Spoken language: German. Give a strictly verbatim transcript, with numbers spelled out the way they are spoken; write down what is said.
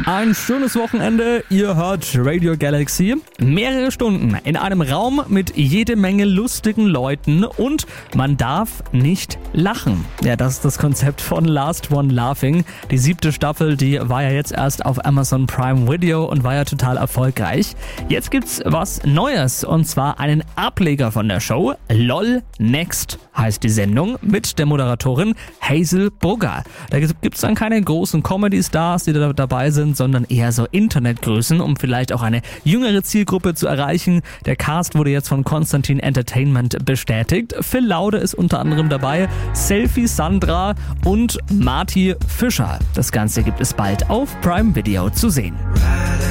Ein schönes Wochenende, ihr hört Radio Galaxy. Mehrere Stunden in einem Raum mit jede Menge lustigen Leuten und man darf nicht lachen. Ja, das ist das Konzept von Last One Laughing. Die siebte Staffel, die war ja jetzt erst auf Amazon Prime Video und war ja total erfolgreich. Jetzt gibt's was Neues und zwar einen Ableger von der Show. LOL Next heißt die Sendung mit der Moderatorin Hazel Brugger. Da gibt's dann keine großen Comedy-Stars, die da dabei sind, sondern eher so Internetgrößen, um vielleicht auch eine jüngere Zielgruppe zu erreichen. Der Cast wurde jetzt von Konstantin Entertainment bestätigt. Phil Laude ist unter anderem dabei, Selfie Sandra und Marty Fischer. Das Ganze gibt es bald auf Prime Video zu sehen.